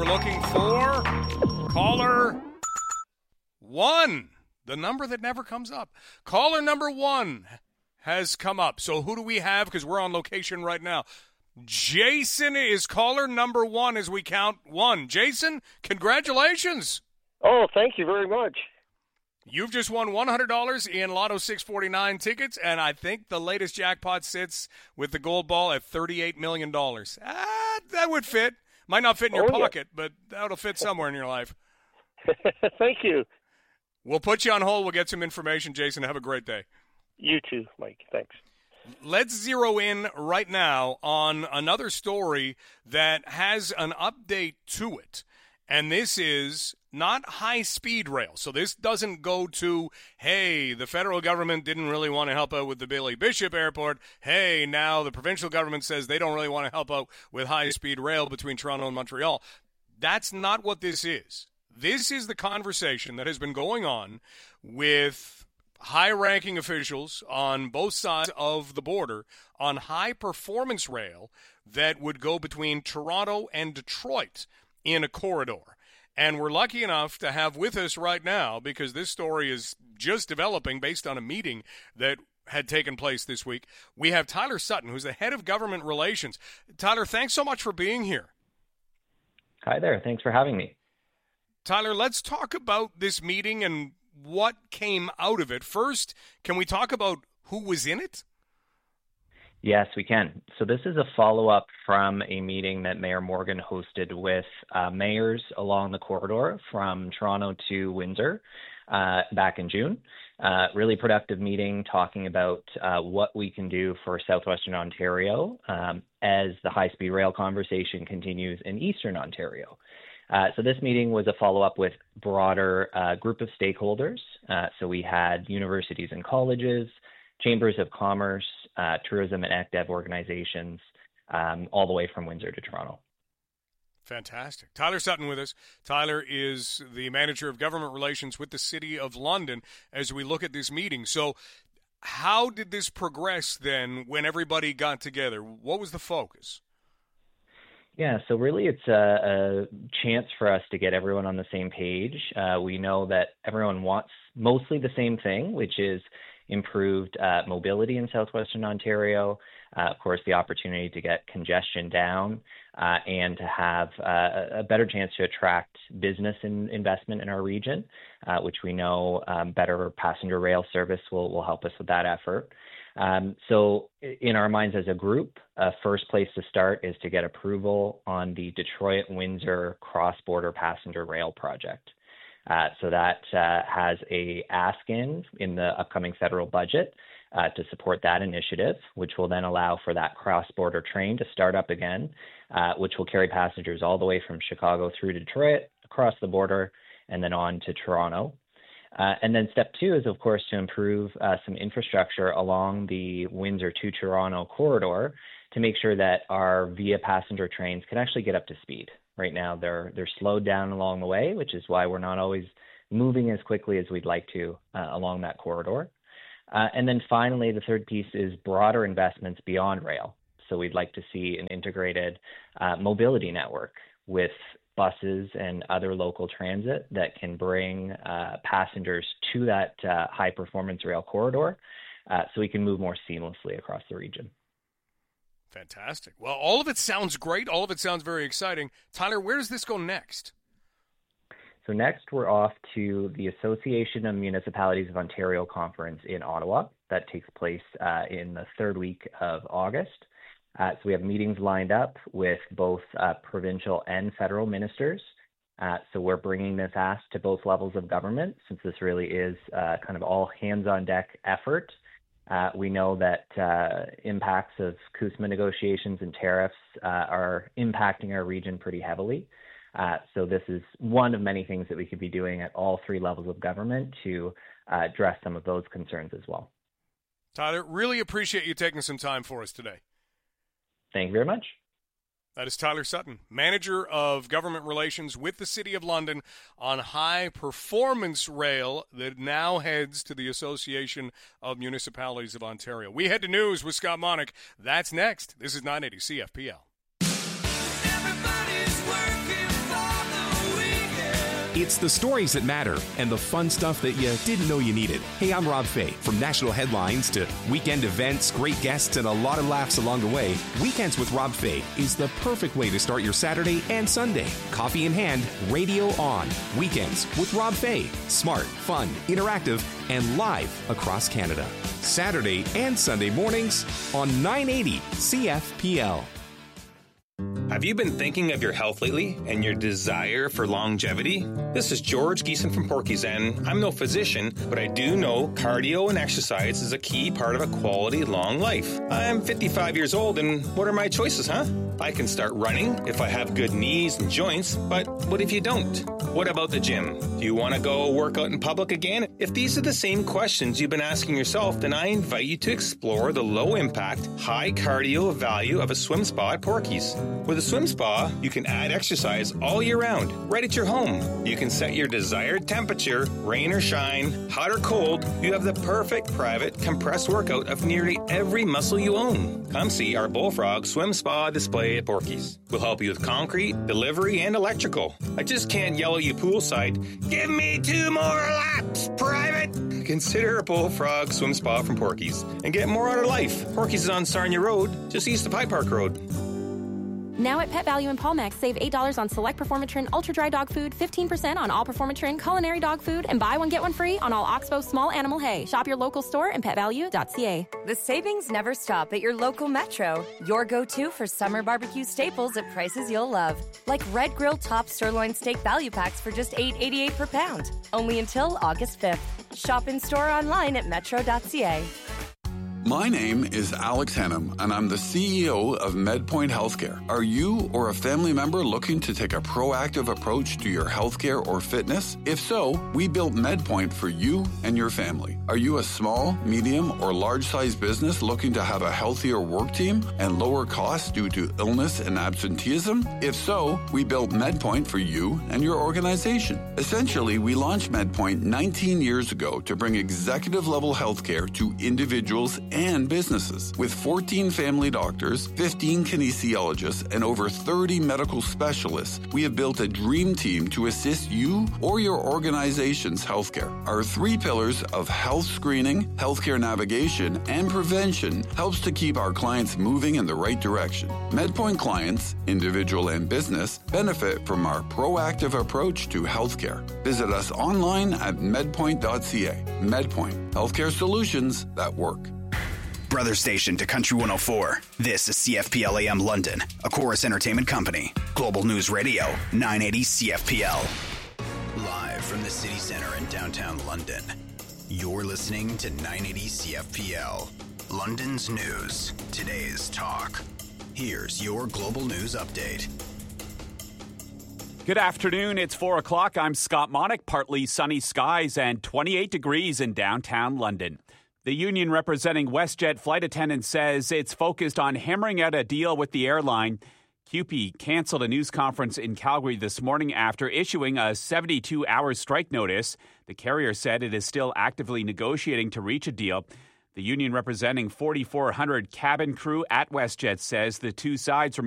looking for caller 1, the number that never comes up. Caller number 1 has come up. So who do we have? Because we're on location right now. Jason is caller number 1 as we count 1. Jason, congratulations. Oh, thank you very much. You've just won $100 in Lotto 649 tickets, and I think the latest jackpot sits with the gold ball at $38 million. That would fit. Might not fit in your pocket, but that'll fit somewhere in your life. Thank you. We'll put you on hold. We'll get some information, Jason. Have a great day. You too, Mike. Thanks. Let's zero in right now on another story that has an update to it. And this is not high-speed rail. So this doesn't go to, hey, the federal government didn't really want to help out with the Billy Bishop Airport. Hey, now the provincial government says they don't really want to help out with high-speed rail between Toronto and Montreal. That's not what this is. This is the conversation that has been going on with high-ranking officials on both sides of the border on high-performance rail that would go between Toronto and Detroit in a corridor. And we're lucky enough to have with us right now, because this story is just developing based on a meeting that had taken place this week. We have Tyler Sutton, who's the head of government relations. Tyler, thanks so much for being here. Hi there. Thanks for having me. Tyler, let's talk about this meeting and what came out of it. First, can we talk about who was in it? Yes, we can. So this is a follow-up from a meeting that Mayor Morgan hosted with mayors along the corridor from Toronto to Windsor back in June. Really productive meeting talking about what we can do for Southwestern Ontario as the high-speed rail conversation continues in Eastern Ontario. So this meeting was a follow-up with broader group of stakeholders. So we had universities and colleges, chambers of commerce, tourism and ECDEV organizations, all the way from Windsor to Toronto. Fantastic. Tyler Sutton with us. Tyler is the manager of government relations with the City of London as we look at this meeting. So how did this progress then when everybody got together? What was the focus? Yeah, so really it's a chance for us to get everyone on the same page. We know that everyone wants mostly the same thing, which is improved mobility in Southwestern Ontario, of course, the opportunity to get congestion down and to have a better chance to attract business and investment in our region, which we know better passenger rail service will help us with that effort. So in our minds as a group, first place to start is to get approval on the Detroit-Windsor cross-border passenger rail project. So that has a ask in the upcoming federal budget to support that initiative, which will then allow for that cross-border train to start up again, which will carry passengers all the way from Chicago through to Detroit, across the border, and then on to Toronto. And then step 2 is, of course, to improve some infrastructure along the Windsor to Toronto corridor to make sure that our via passenger trains can actually get up to speed. Right now, they're slowed down along the way, which is why we're not always moving as quickly as we'd like to along that corridor. And then finally, the third piece is broader investments beyond rail. So we'd like to see an integrated mobility network with buses and other local transit that can bring passengers to that high-performance rail corridor so we can move more seamlessly across the region. Fantastic. Well, all of it sounds great. All of it sounds very exciting. Tyler, where does this go next? So next, we're off to the Association of Municipalities of Ontario conference in Ottawa. That takes place in the third week of August. So we have meetings lined up with both provincial and federal ministers. So we're bringing this ask to both levels of government, since this really is kind of all hands-on-deck effort. We know that impacts of CUSMA negotiations and tariffs are impacting our region pretty heavily. So this is one of many things that we could be doing at all 3 levels of government to address some of those concerns as well. Tyler, really appreciate you taking some time for us today. Thank you very much. That is Tyler Sutton, Manager of Government Relations with the City of London on high-performance rail that now heads to the Association of Municipalities of Ontario. We head to news with Scott Monick. That's next. This is 980 CFPL. Everybody's working for It's the stories that matter and the fun stuff that you didn't know you needed. Hey, I'm Rob Fay. From national headlines to weekend events, great guests, and a lot of laughs along the way, Weekends with Rob Fay is the perfect way to start your Saturday and Sunday. Coffee in hand, radio on. Weekends with Rob Fay. Smart, fun, interactive, and live across Canada. Saturday and Sunday mornings on 980 CFPL. Have you been thinking of your health lately and your desire for longevity? This is George Geeson from Porky's, and I'm no physician, but I do know cardio and exercise is a key part of a quality long life. I'm 55 years old, and what are my choices, huh? I can start running if I have good knees and joints, but what if you don't? What about the gym? Do you want to go work out in public again? If these are the same questions you've been asking yourself, then I invite you to explore the low-impact, high-cardio value of a swim spa at Porky's. With a swim spa, you can add exercise all year round, right at your home. You can set your desired temperature, rain or shine, hot or cold. You have the perfect private compressed workout of nearly every muscle you own. Come see our Bullfrog Swim Spa display at Porky's. We'll help you with concrete, delivery, and electrical. I just can't yell at you poolside, "Give me 2 more laps, private!" Consider a Bullfrog Swim Spa from Porky's and get more out of life. Porky's is on Sarnia Road, just east of High Park Road. Now at Pet Value and Paulmax, save $8 on select Performatrin Ultra Dry Dog Food, 15% on all Performatrin Culinary Dog Food, and buy one, get one free on all Oxbow Small Animal Hay. Shop your local store and petvalue.ca. The savings never stop at your local Metro. Your go-to for summer barbecue staples at prices you'll love. Like Red Grill Top Sirloin Steak Value Packs for just $8.88 per pound. Only until August 5th. Shop in-store online at metro.ca. My name is Alex Hannum, and I'm the CEO of MedPoint Healthcare. Are you or a family member looking to take a proactive approach to your healthcare or fitness? If so, we built MedPoint for you and your family. Are you a small, medium, or large-sized business looking to have a healthier work team and lower costs due to illness and absenteeism? If so, we built MedPoint for you and your organization. Essentially, we launched MedPoint 19 years ago to bring executive-level healthcare to individuals and businesses. With 14 family doctors, 15 kinesiologists, and over 30 medical specialists, we have built a dream team to assist you or your organization's healthcare. Our 3 pillars of health screening, healthcare navigation, and prevention helps to keep our clients moving in the right direction. MedPoint clients, individual and business, benefit from our proactive approach to healthcare. Visit us online at medpoint.ca. MedPoint, healthcare solutions that work. Brother station to Country 104. This is CFPL AM London, a Chorus Entertainment Company. Global News Radio, 980 CFPL. Live from the city center in downtown London. You're listening to 980 CFPL. London's news, today's talk. Here's your Global News Update. Good afternoon. It's 4 o'clock. I'm Scott Monick. Partly sunny skies and 28 degrees in downtown London. The union representing WestJet flight attendants says it's focused on hammering out a deal with the airline. CUPE canceled a news conference in Calgary this morning after issuing a 72-hour strike notice. The carrier said it is still actively negotiating to reach a deal. The union representing 4,400 cabin crew at WestJet says the two sides remain